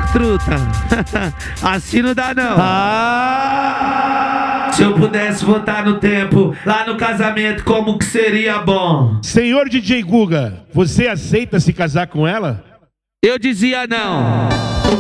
truta. Assim não dá não. Se eu pudesse voltar no tempo, lá no casamento, como que seria bom? Senhor DJ Guga, você aceita se casar com ela? Eu dizia não.